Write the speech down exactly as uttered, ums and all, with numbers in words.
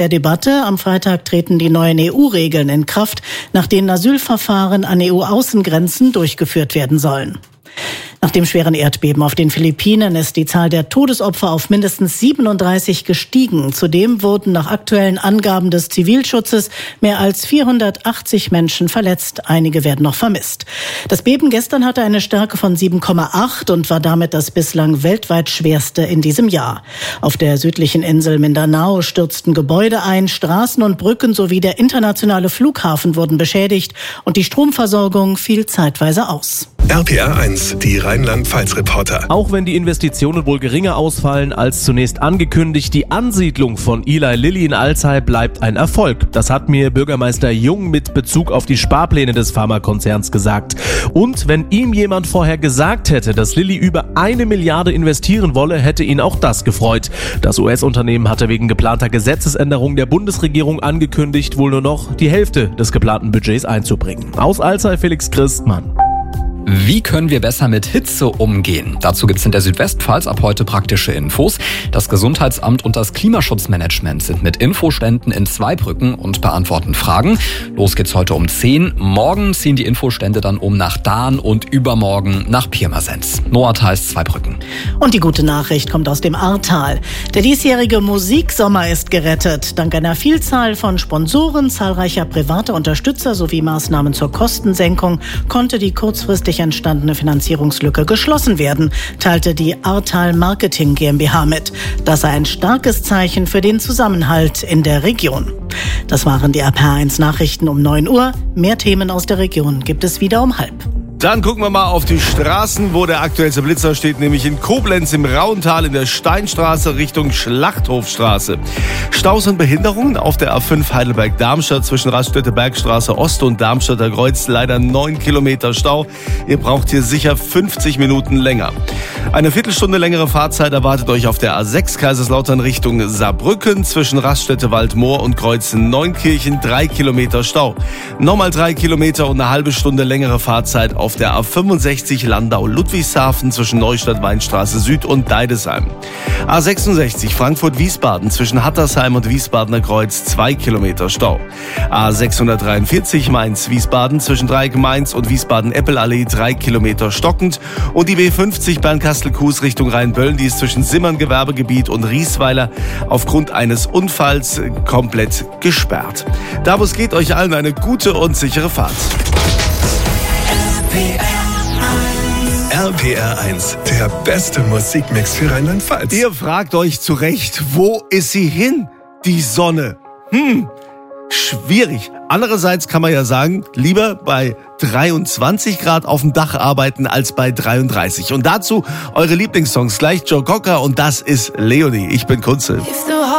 Der Debatte. Am Freitag treten die neuen E U-Regeln in Kraft, nach denen Asylverfahren an E U-Außengrenzen durchgeführt werden sollen. Nach dem schweren Erdbeben auf den Philippinen ist die Zahl der Todesopfer auf mindestens siebenunddreißig gestiegen. Zudem wurden nach aktuellen Angaben des Zivilschutzes mehr als vierhundertachtzig Menschen verletzt. Einige werden noch vermisst. Das Beben gestern hatte eine Stärke von sieben Komma acht und war damit das bislang weltweit schwerste in diesem Jahr. Auf der südlichen Insel Mindanao stürzten Gebäude ein, Straßen und Brücken sowie der internationale Flughafen wurden beschädigt und die Stromversorgung fiel zeitweise aus. R P R eins, die Rheinland-Pfalz-Reporter. Auch wenn die Investitionen wohl geringer ausfallen als zunächst angekündigt, die Ansiedlung von Eli Lilly in Alzey bleibt ein Erfolg. Das hat mir Bürgermeister Jung mit Bezug auf die Sparpläne des Pharmakonzerns gesagt. Und wenn ihm jemand vorher gesagt hätte, dass Lilly über eine Milliarde investieren wolle, hätte ihn auch das gefreut. Das U S-Unternehmen hatte wegen geplanter Gesetzesänderung der Bundesregierung angekündigt, wohl nur noch die Hälfte des geplanten Budgets einzubringen. Aus Alzey Felix Christmann. Wie können wir besser mit Hitze umgehen? Dazu gibt's in der Südwestpfalz ab heute praktische Infos. Das Gesundheitsamt und das Klimaschutzmanagement sind mit Infoständen in Zweibrücken und beantworten Fragen. Los geht's heute um zehn. Morgen ziehen die Infostände dann um nach Dahn und übermorgen nach Pirmasens. Noah Theis, Zweibrücken. Und die gute Nachricht kommt aus dem Ahrtal. Der diesjährige Musiksommer ist gerettet. Dank einer Vielzahl von Sponsoren, zahlreicher privater Unterstützer sowie Maßnahmen zur Kostensenkung konnte die kurzfristig entstandene Finanzierungslücke geschlossen werden, teilte die Ahrtal Marketing GmbH mit. Das sei ein starkes Zeichen für den Zusammenhalt in der Region. Das waren die R P R eins Nachrichten um neun Uhr. Mehr Themen aus der Region gibt es wieder um halb. Dann gucken wir mal auf die Straßen, wo der aktuellste Blitzer steht, nämlich in Koblenz im Rauental in der Steinstraße Richtung Schlachthofstraße. Staus und Behinderungen auf der A fünf Heidelberg-Darmstadt zwischen Raststätte-Bergstraße Ost und Darmstadter Kreuz. Leider neun Kilometer Stau. Ihr braucht hier sicher fünfzig Minuten länger. Eine Viertelstunde längere Fahrzeit erwartet euch auf der A sechs Kaiserslautern Richtung Saarbrücken zwischen Raststätte Waldmoor und Kreuz Neunkirchen. Drei Kilometer Stau. Nochmal drei Kilometer und eine halbe Stunde längere Fahrzeit auf der A fünfundsechzig Landau-Ludwigshafen zwischen Neustadt-Weinstraße Süd und Deidesheim. A sechsundsechzig Frankfurt-Wiesbaden zwischen Hattersheim und Wiesbadener Kreuz, zwei Kilometer Stau. A sechshundertdreiundvierzig Mainz-Wiesbaden zwischen Dreieck-Mainz und Wiesbaden-Eppelallee, drei Kilometer stockend. Und die B fünfzig Bernkastel-Kues Richtung Rheinböllen, die ist zwischen Simmern-Gewerbegebiet und Riesweiler aufgrund eines Unfalls komplett gesperrt. Davos geht euch allen eine gute und sichere Fahrt. R P R eins, der beste Musikmix für Rheinland-Pfalz. Ihr fragt euch zu Recht, wo ist sie hin, die Sonne? Hm, schwierig. Andererseits kann man ja sagen, lieber bei dreiundzwanzig Grad auf dem Dach arbeiten als bei dreiunddreißig. Und dazu eure Lieblingssongs. Gleich Joe Cocker und das ist Leonie. Ich bin Kunze.